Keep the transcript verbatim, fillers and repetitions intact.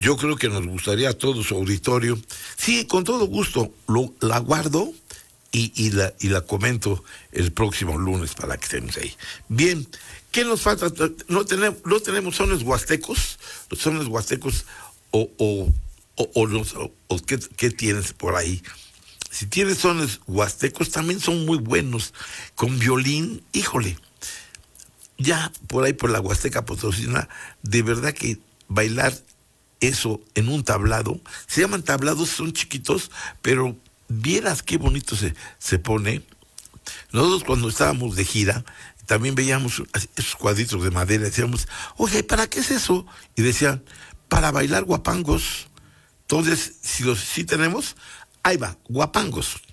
Yo creo que nos gustaría a todo su auditorio. Sí, con todo gusto, lo, la guardo y, y, la, y la comento el próximo lunes para que estemos ahí. Bien, ¿qué nos falta? No tenemos, no tenemos sones huastecos, los sones huastecos o, o, o, o, los, o, o ¿qué, qué tienes por ahí? Si tienes sones huastecos, también son muy buenos. Con violín, híjole, ya por ahí por la Huasteca Potosina, de verdad que bailar eso en un tablado, se llaman tablados, son chiquitos, pero vieras qué bonito se, se pone. Nosotros cuando estábamos de gira, también veíamos esos cuadritos de madera, decíamos, oye, ¿para qué es eso? Y decían, para bailar guapangos. Entonces, si los sí tenemos, ahí va, guapangos.